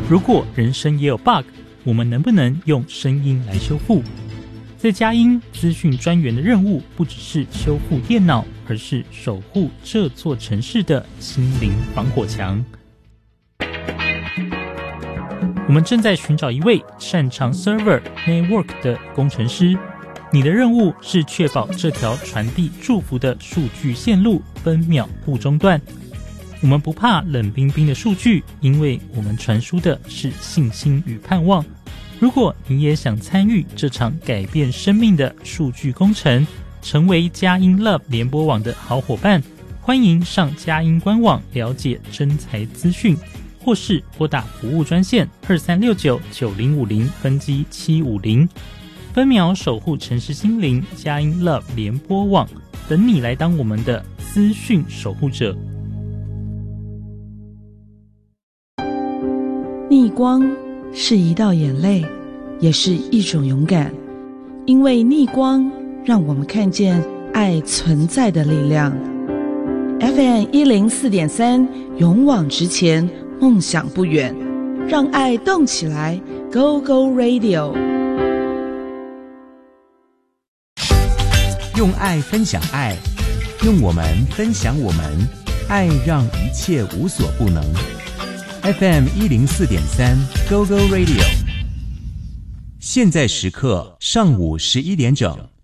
如果人生也有 bug， 我们能不能用声音来修复？在佳音资讯专员的任务不只是修复电脑，而是守护这座城市的心灵防火墙。我们正在寻找一位擅长 Server Network 的工程师，你的任务是确保这条传递祝福的数据线路分秒不中断。我们不怕冷冰冰的数据，因为我们传输的是信心与盼望。如果你也想参与这场改变生命的数据工程，成为佳音 Love 联播网的好伙伴，欢迎上佳音官网了解征才资讯，或是拨打服务专线23699050分机750，分秒守护城市心灵，佳音 Love 联播网等你来当我们的资讯守护者。 逆光是一道眼泪，也是一种勇敢，因为逆光让我们看见爱存在的力量。 FM 104.3，勇往直前，梦想不远，让爱动起来， Go Go Radio。 用爱分享爱，用我们分享我们，爱让一切无所不能。FM 104.3 Go Go Radio， 现在时刻上午11点整。